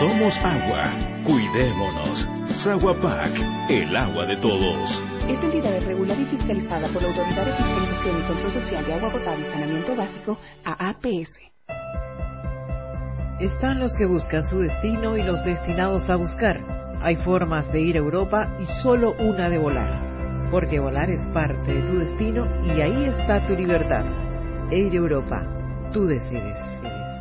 Somos agua. Cuidémonos. Saguapac, el agua de todos. Esta entidad es regulada y fiscalizada por la Autoridad de Fiscalización y Control Social de Agua Potable y Saneamiento Básico, AAPS. Están los que buscan su destino y los destinados a buscar. Hay formas de ir a Europa y solo una de volar. Porque volar es parte de tu destino y ahí está tu libertad. Air Europa, tú decides.